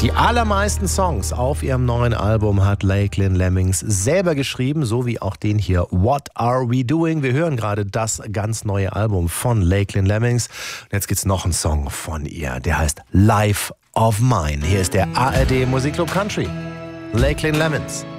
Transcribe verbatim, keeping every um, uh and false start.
Die allermeisten Songs auf ihrem neuen Album hat Lachlan Lemmings selber geschrieben, so wie auch den hier What Are We Doing? Wir hören gerade das ganz neue Album von Lachlan Lemmings. Und jetzt gibt's noch einen Song von ihr, der heißt Life of Mine. Hier ist der A R D Musikclub Country. Lachlan Lemmings.